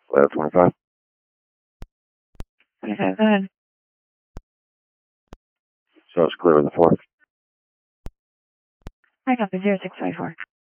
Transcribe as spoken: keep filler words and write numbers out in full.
Flight twenty-five. twenty-five, go ahead. So it's clear with the four. I copy zero six five four.